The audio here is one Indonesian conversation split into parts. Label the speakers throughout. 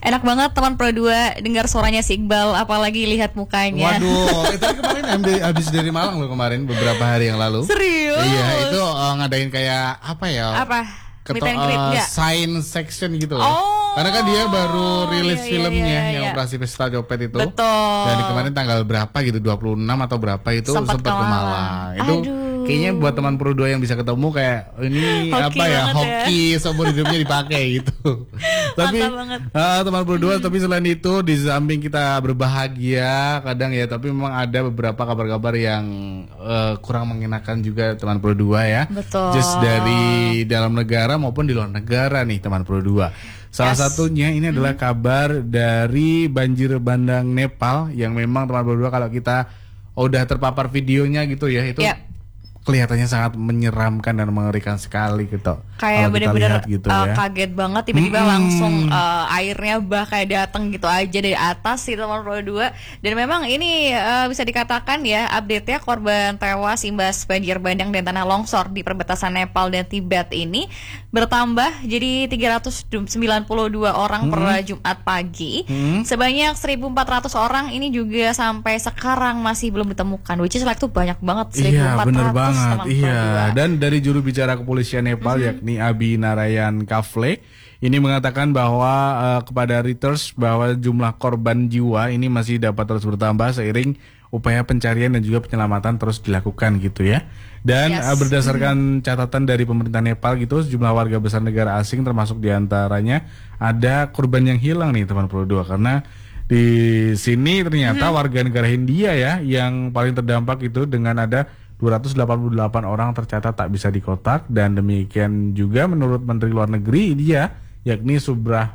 Speaker 1: Enak banget teman Pro 2 dengar suaranya si Iqbal, apalagi lihat mukanya.
Speaker 2: Waduh, itu kemarin habis dari Malang loh kemarin beberapa hari yang lalu.
Speaker 1: Serius?
Speaker 2: Iya, itu ngadain kayak apa ya?
Speaker 1: Apa? Meet and greet nggak?
Speaker 2: Science section gitu loh.
Speaker 1: Oh,
Speaker 2: karena kan dia baru rilis
Speaker 1: iya,
Speaker 2: filmnya
Speaker 1: iya.
Speaker 2: yang Operasi Pesta Copet itu.
Speaker 1: Betul.
Speaker 2: Dan kemarin tanggal berapa gitu, 26 atau berapa itu sempat ke Malang. Itu kayaknya buat teman Pro 2 yang bisa ketemu kayak ini
Speaker 1: hoki
Speaker 2: apa ya,
Speaker 1: banget
Speaker 2: hoki seumur hidupnya dipakai gitu. Tapi teman Pro 2 tapi selain itu di samping kita berbahagia kadang ya, tapi memang ada beberapa kabar-kabar yang kurang mengenakan juga teman Pro 2 ya.
Speaker 1: Betul.
Speaker 2: Just dari dalam negara maupun di luar negara nih teman Pro 2. Salah satunya ini adalah kabar dari banjir bandang Nepal yang memang teman Pro 2 kalau kita udah terpapar videonya gitu ya, itu kelihatannya sangat menyeramkan dan mengerikan sekali gitu.
Speaker 1: Kayak bener-bener
Speaker 2: gitu ya.
Speaker 1: kaget banget tiba-tiba langsung airnya kayak datang gitu aja dari atas sih teman Pro 2. Dan memang ini bisa dikatakan ya update-nya korban tewas imbas banjir bandang dan tanah longsor di perbatasan Nepal dan Tibet ini bertambah jadi 392 orang per Jumat pagi. Sebanyak 1.400 orang ini juga sampai sekarang masih belum ditemukan. Which is like tuh banyak banget, 1.400.
Speaker 2: Iya, bener banget.
Speaker 1: Iya,
Speaker 2: dan dari juru bicara kepolisian Nepal yakni Abi Narayan Kafle ini mengatakan bahwa kepada Reuters bahwa jumlah korban jiwa ini masih dapat terus bertambah seiring upaya pencarian dan juga penyelamatan terus dilakukan gitu ya. Dan berdasarkan catatan dari pemerintah Nepal gitu, sejumlah warga besar negara asing termasuk diantaranya ada korban yang hilang nih teman Pro 2, karena di sini ternyata warga negara Hindia ya yang paling terdampak itu dengan ada 288 orang tercatat tak bisa dikotak, dan demikian juga menurut Menteri Luar Negeri India yakni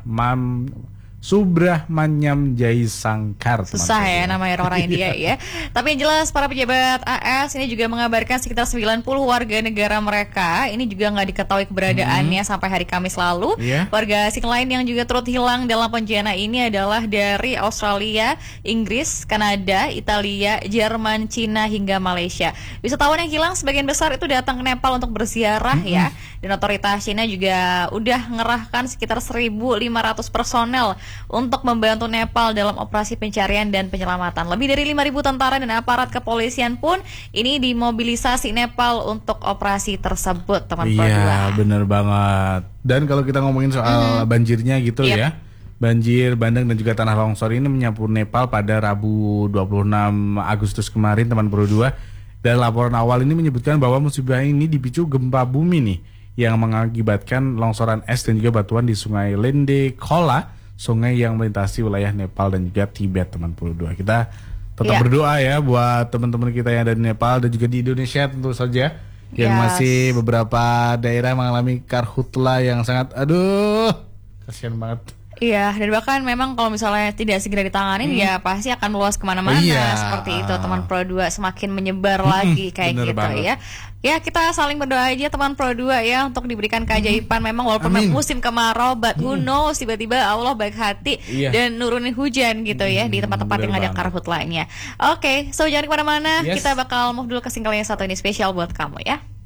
Speaker 2: Subrahmanyam Jaishankar.
Speaker 1: Susah ya namanya orang India ya. Tapi yang jelas para pejabat AS ini juga mengabarkan sekitar 90 warga negara mereka ini juga nggak diketahui keberadaannya sampai hari Kamis lalu. Warga asing lain yang juga turut hilang dalam bencana ini adalah dari Australia, Inggris, Kanada, Italia, Jerman, Cina hingga Malaysia. Wisatawan yang hilang sebagian besar itu datang ke Nepal untuk berziarah ya. Dan otoritas Cina juga udah ngerahkan sekitar 1.500 personel untuk membantu Nepal dalam operasi pencarian dan penyelamatan. Lebih dari 5.000 tentara dan aparat kepolisian pun ini dimobilisasi Nepal untuk operasi tersebut, teman Pro 2.
Speaker 2: Iya, bener banget. Dan kalau kita ngomongin soal banjirnya gitu ya, banjir bandang dan juga tanah longsor ini menyapu Nepal pada Rabu 26 Agustus kemarin, teman Pro 2. Dan laporan awal ini menyebutkan bahwa musibah ini dipicu gempa bumi nih yang mengakibatkan longsoran es dan juga batuan di Sungai Lende Khola, sungai yang melintasi wilayah Nepal dan juga Tibet, teman Pro 2. Kita tetap berdoa ya buat teman-teman kita yang ada di Nepal dan juga di Indonesia tentu saja yang masih beberapa daerah mengalami karhutla yang sangat kasihan banget.
Speaker 1: Iya, dan bahkan memang kalau misalnya tidak segera ditangani ya pasti akan meluas kemana-mana seperti itu, teman Pro 2, semakin menyebar lagi kayak gitu banget. Ya kita saling berdoa aja teman Pro 2 ya untuk diberikan keajaiban. Memang walaupun musim kemarau, but who knows, tiba-tiba Allah baik hati dan nurunin hujan gitu ya di tempat-tempat yang ada karhutla lainnya. Oke, so jangan kemana-mana, kita bakal move dulu ke single yang satu ini spesial buat kamu ya.